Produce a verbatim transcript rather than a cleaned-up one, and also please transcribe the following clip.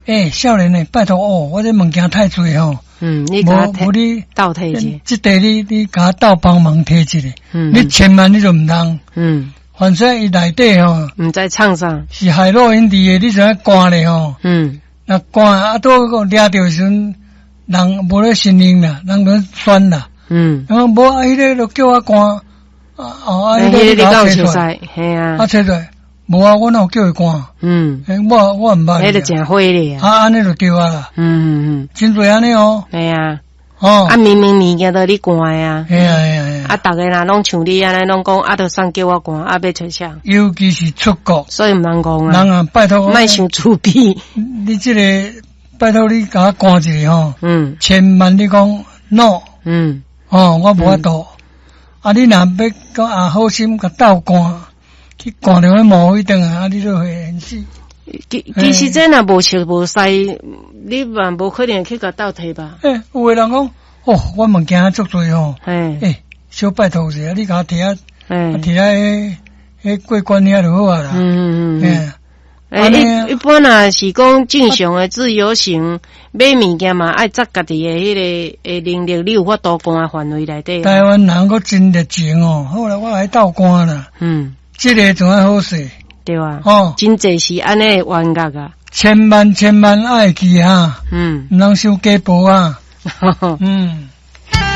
诶、欸，少年诶，拜托哦，我这物件太多吼。 嗯，你甲无你倒摕一即块你你甲我倒帮忙摕一个。嗯，你千万你就唔通。嗯，反正伊内底吼， 唔知唱啥， 是海洛因伫诶，你想寒咧吼。嗯，那寒啊，都个掠着时阵，人无咧适应啦，人就酸啦。嗯，啊无啊，迄个就叫我寒。啊哦，啊，迄个你甲我找出来， 系啊， 啊找出来。无啊，我哪有叫伊寒？嗯，欸、我我毋捌。 迄个真火咧啊！啊，安尼就对啊啦。嗯嗯嗯，真侪安尼哦。 系啊。哦。啊，明明物件都你寒啊。 系啊系啊系啊。啊， 逐个若拢像你安尼拢讲，啊，都送叫我寒，啊，要出啥？ 尤其是出国， 所以毋通讲啊。 人啊，拜托。 莫想自闭。 你即、這个拜托你甲我寒一下吼。嗯。千万你讲 no。嗯。哦，我无法度。嗯、啊，你若要讲啊，好心甲斗寒。去赶着迄毛一顿啊！你都会很死。 其其实这若无熟无识，你嘛无可能去甲斗摕吧？ 诶、欸，有诶人讲，哦，我物件足多吼。诶，诶、欸，小拜托一下，你甲我摕啊，摕啊迄迄过关遐就好啊啦。嗯嗯嗯。诶、 欸，一一般若是讲正常诶自由行，买物件嘛爱扎家己诶迄个诶能力，你有法度寒诶范围内底。 台湾人个真热情哦，后来我来斗寒啦。嗯。这个仲还好势， 对啊，哦，真济是安尼冤家啊， 千万千万爱记哈，嗯，唔通伤家薄啊，嗯。